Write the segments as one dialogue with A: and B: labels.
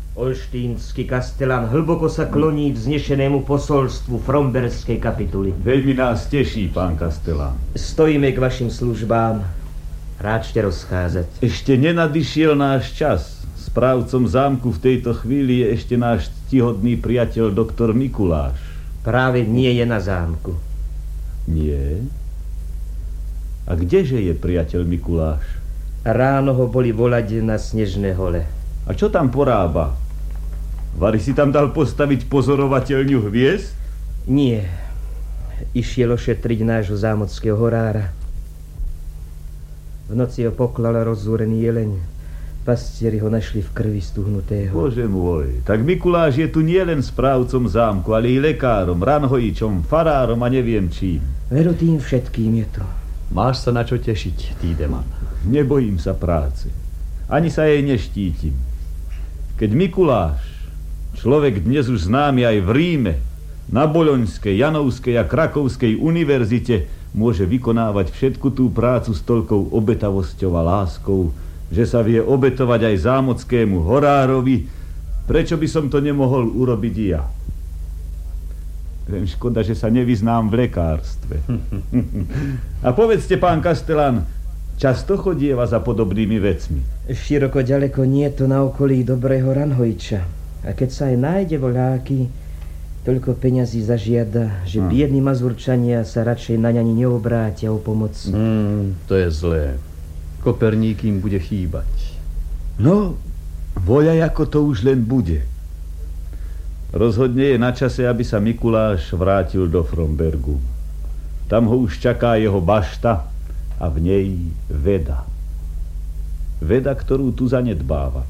A: Olštínsky kastelán hlboko sa kloní vznešenému posolstvu fromberskej kapituly.
B: Veľmi nás teší, pán kastelán.
A: Stojíme k vašim službám. Ráčte rozcházať.
B: Ešte nenadišiel náš čas. Správcom zámku v tejto chvíli je ešte náš ctihodný priateľ doktor Mikuláš.
A: Práve nie je na zámku.
B: Nie? A kdeže je priateľ Mikuláš?
A: Ráno ho boli volať na Snežné hole.
B: A čo tam porába? Vari si tam dal postaviť pozorovateľňu hviezd?
A: Nie. Išiel ošetriť nášho zámockého horára. V noci ho poklal rozúrený jeleň. Pastieri ho našli v krvi stuhnutého.
B: Bože môj, tak Mikuláš je tu nielen správcom zámku, ale i lekárom, ranhojičom, farárom a neviem čím.
A: Veru tým všetkým je to.
C: Máš sa na čo tešiť, Týdeman.
B: Nebojím sa práce. Ani sa jej neštítim. Keď Mikuláš, človek dnes už známy aj v Ríme, na Boloňskej, Janovskej a Krakovskej univerzite, môže vykonávať všetku tú prácu s toľkou obetavosťou a láskou, že sa vie obetovať aj zámockému horárovi, prečo by som to nemohol urobiť i ja? Len škoda, že sa nevyznám v lekárstve. A povedzte, pán kastelán, často chodieva za podobnými vecmi?
A: Široko ďaleko nie je to na okolí dobrého ranhojiča. A keď sa aj nájde voľáky, toľko peňazí zažiada, že biední mazurčania sa radšej na ňani neobrátia o pomoc.
C: To je zlé. Koperník im bude chýbať.
B: No, voľaj ako to už len bude. Rozhodne je na čase, aby sa Mikuláš vrátil do Frombergu. Tam ho už čaká jeho bašta a v nej veda. Veda, ktorú tu zanedbáva.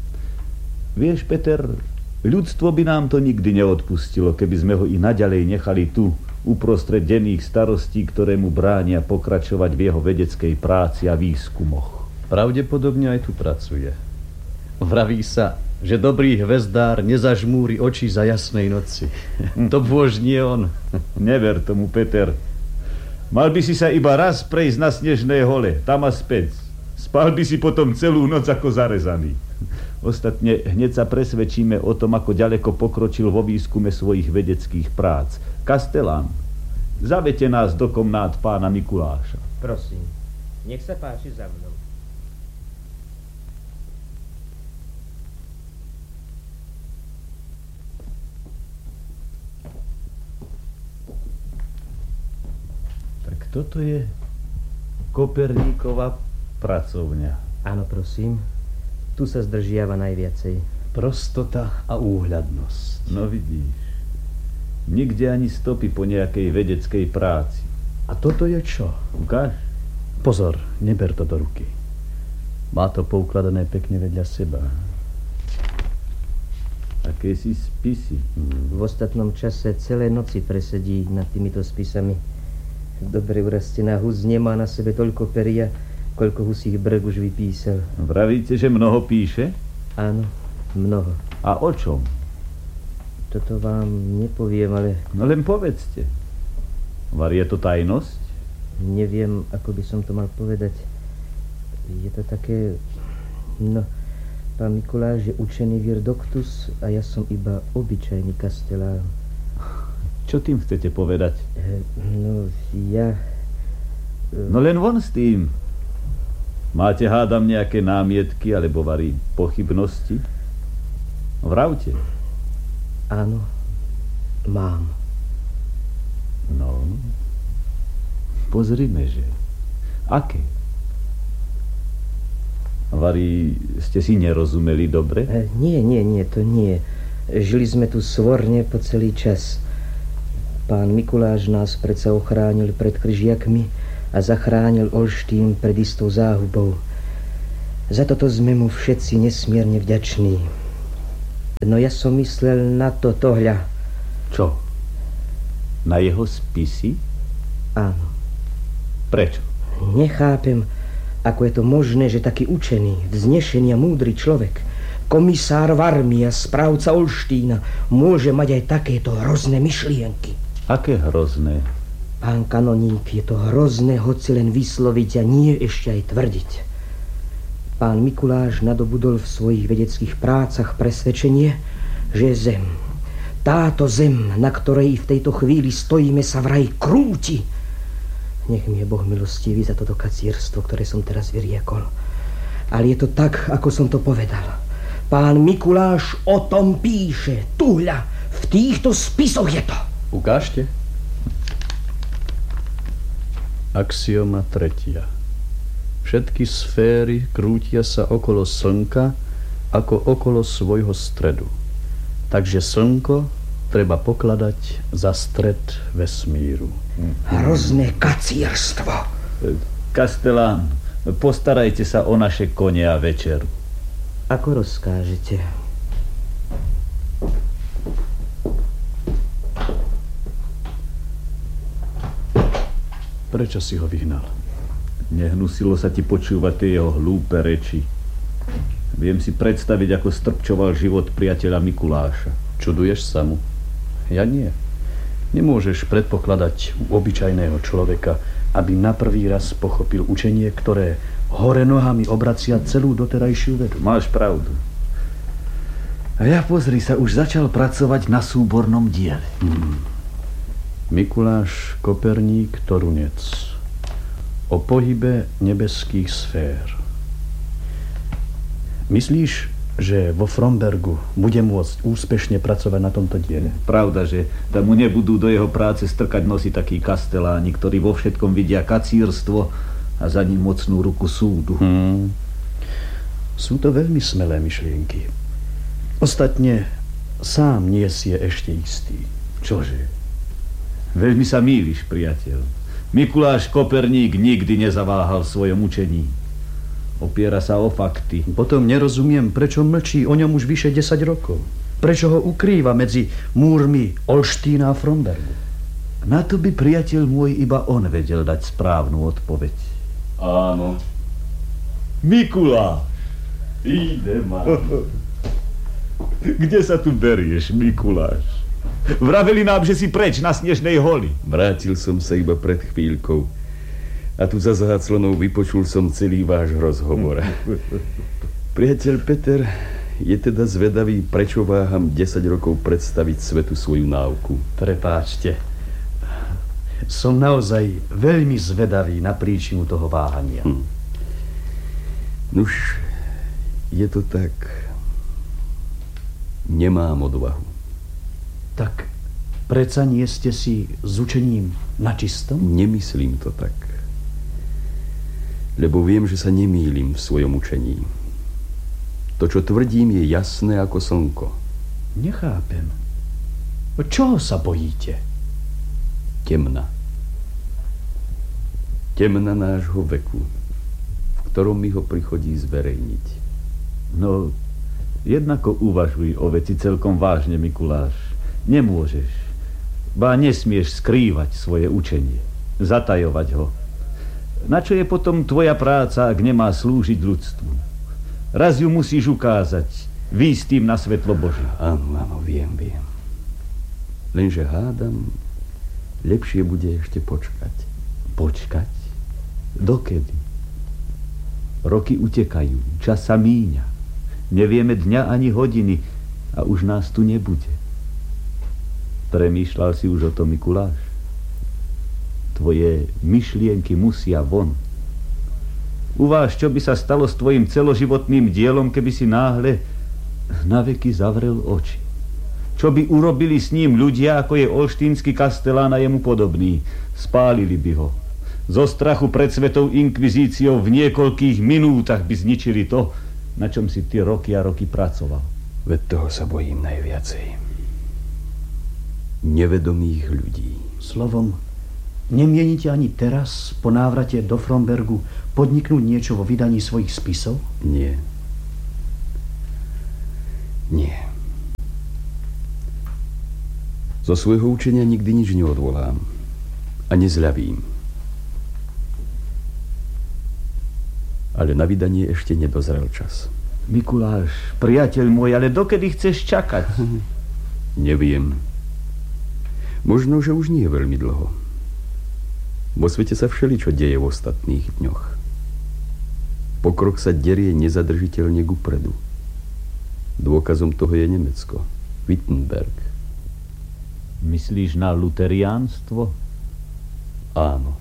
B: Vieš, Peter, ľudstvo by nám to nikdy neodpustilo, keby sme ho i naďalej nechali tu, uprostred denných starostí, ktoré mu bránia pokračovať v jeho vedeckej práci a výskumoch.
C: Pravdepodobne aj tu pracuje. Vraví sa, že dobrý hvezdár nezažmúri oči za jasnej noci. To bôž nie on.
B: Never tomu, Peter. Mal by si sa iba raz prejsť na Snežné hole, tam a späť. Spal by si potom celú noc ako zarezaný. Ostatne hneď sa presvedčíme o tom, ako ďaleko pokročil vo výskume svojich vedeckých prác. Kastelán, zavete nás do komnát pána Mikuláša.
A: Prosím, nech sa páči za mnou.
B: Tak toto je Koperníkova pracovňa.
A: Áno, prosím. Tu sa zdržiava najviacej.
C: Prostota a úhľadnosť.
B: No vidíš, nikde ani stopy po nejakej vedeckej práci.
C: A toto je čo?
B: Ukáž?
C: Pozor, neber to do ruky. Má to poukladané pekne vedľa seba.
B: Akési spisy.
A: V ostatnom čase celé noci presedí nad týmito spisami. Dobre urastená hus nemá na sebe toľko peria, koľko husích brk už vypísal.
B: Vravíte, že mnoho píše?
A: Áno, mnoho.
B: A o čom?
A: Toto vám nepoviem, ale...
B: No len povedzte. Var je to tajnosť?
A: Neviem, ako by som to mal povedať. Je to také... No, pán Mikuláš je učený virdoktus a ja som iba obyčajný kastelán.
B: Čo tým chcete povedať?
A: No, ja...
B: No len von s tým. Máte, hádam, nejaké námietky alebo vari pochybnosti? Vravte.
A: Áno, mám.
B: No, pozrime, že. Aké? Vari, ste si nerozumeli dobre?
A: Nie, to nie. Žili sme tu svorne po celý čas. Pán Mikuláš nás predsa ochránil pred križiakmi a zachránil Olštín pred istou záhubou. Za toto sme mu všetci nesmierne vďační. No ja som myslel na tohľa.
B: Čo? Na jeho spisy?
A: Áno.
B: Prečo?
A: Nechápem, ako je to možné, že taký učený, vznešený a múdry človek, komisár v armii a správca Olštína, môže mať aj takéto hrozné myšlienky.
B: Aké hrozné?
A: Pán kanoník, je to hrozné, hoci len vysloviť a nie ešte aj tvrdiť. Pán Mikuláš nadobudol v svojich vedeckých prácach presvedčenie, že zem, táto zem, na ktorej v tejto chvíli stojíme, sa vraj krúti. Nech mi je Boh milostivý za toto kacírstvo, ktoré som teraz vyriekol. Ale je to tak, ako som to povedal. Pán Mikuláš o tom píše. Tuhľa, v týchto spisoch je to.
C: Ukážte. Axioma 3. Všetky sféry krútia sa okolo Slnka ako okolo svojho stredu. Takže Slnko treba pokladať za stred vesmíru.
A: Hrozné kacírstvo.
B: Kastelán, postarajte sa o naše kone a večeru.
A: Ako rozkážete.
C: Prečo si ho vyhnal?
B: Nehnusilo sa ti počúvať tie jeho hlúpe reči. Viem si predstaviť, ako strpčoval život priateľa Mikuláša.
C: Čuduješ sa mu? Ja nie. Nemôžeš predpokladať u obyčajného človeka, aby na prvý raz pochopil učenie, ktoré hore nohami obracia celú doterajšiu vedu.
B: Máš pravdu. A ja, pozri sa, už začal pracovať na súbornom diele.
C: Mikuláš Koperník Torunec. O pohybe nebeských sfér. Myslíš, že vo Frombergu bude môcť úspešne pracovať na tomto diele?
B: Pravda, že tam mu nebudú do jeho práce strkať nosy takí kasteláni, ktorí vo všetkom vidia kacírstvo a za ním mocnú ruku súdu.
C: Sú to veľmi smelé myšlienky. Ostatne sám nie si je ešte istý.
B: Čože? Veľmi sa mýliš, priateľ. Mikuláš Koperník nikdy nezaváhal v svojom učení. Opiera sa o fakty.
C: Potom nerozumiem, prečo mlčí o ňom už vyše 10 rokov. Prečo ho ukrýva medzi múrmi Olštína a Frombergu.
B: Na to by, priateľ môj, iba on vedel dať správnu odpoveď.
C: Áno.
B: Mikuláš! Ide ma. Kde sa tu berieš, Mikuláš? Vraveli nám, že si preč na Snežnej holi.
D: Vrátil som sa iba pred chvíľkou. A tu za záclonou vypočul som celý váš rozhovor. Priateľ Peter je teda zvedavý, prečo váham 10 rokov predstaviť svetu svoju náuku.
C: Prepáčte. Som naozaj veľmi zvedavý na príčinu toho váhania.
D: Nuž, je to tak. Nemám odvahu.
C: Tak predsa nie ste si s učením na čistom?
D: Nemyslím to tak. Lebo viem, že sa nemýlim v svojom učení. To, čo tvrdím, je jasné ako slnko.
C: Nechápem. Čoho sa bojíte?
D: Temna. Temna nášho veku, v ktorom mi ho prichodí zverejniť.
B: No, jednako uvažuj o veci celkom vážne, Mikuláš. Nemôžeš, ba nesmieš skrývať svoje učenie, zatajovať ho. Na čo je potom tvoja práca, ak nemá slúžiť ľudstvu? Raz ju musíš ukázať, výjsť tým na svetlo Božie.
D: Áno, viem. Lenže hádam, lepšie bude ešte počkať.
B: Počkať? Dokedy? Roky utekajú, čas sa míňa. Nevieme dňa ani hodiny a už nás tu nebude. Premýšľal si už o tom, Mikuláš? Tvoje myšlienky musia von. Uváž, čo by sa stalo s tvojim celoživotným dielom, keby si náhle naveky zavrel oči. Čo by urobili s ním ľudia, ako je olštínsky kastelán a jemu podobný? Spálili by ho. Zo strachu pred svetou inkvizíciou v niekoľkých minútach by zničili to, na čom si ty roky a roky pracoval.
D: Veď toho sa bojím najviacej. Nevedomých ľudí.
C: Slovom, nemienite ani teraz, po návrate do Frombergu, podniknúť niečo vo vydaní svojich spisov?
D: Nie. Zo svojho učenia nikdy nič neodvolám a nezľavím. Ale na vydanie ešte nedozrel čas.
B: Mikuláš, priateľ môj, ale dokedy chceš čakať?
D: Neviem. Možno, že už nie veľmi dlho. Vo svete sa všeličo deje v ostatných dňoch. Pokrok sa derie nezadržiteľne kupredu. Dôkazom toho je Nemecko. Wittenberg.
B: Myslíš na luteriánstvo?
D: Áno.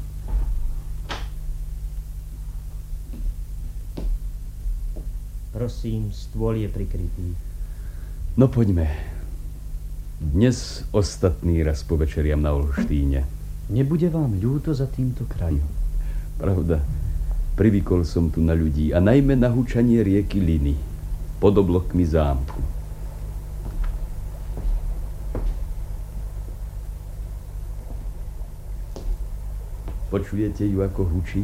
A: Prosím, stôl je prikrytý.
D: No poďme. Dnes ostatný raz povečeriam na Olštíne.
C: Nebude vám ľúto za týmto krajom?
D: Pravda. Privykol som tu na ľudí a najmä na hučanie rieky Liny pod oblokmi zámku. Počujete ju, ako hučí?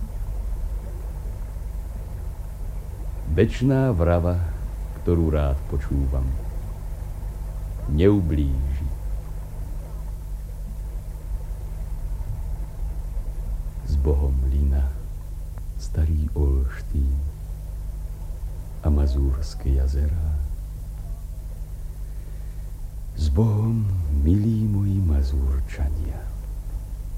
D: Večná vrava, ktorú rád počúvam. Neublíži. S Bohom Lina, starý Olštín a Mazúrske jazera. S Bohom, milí moji Mazúrčania.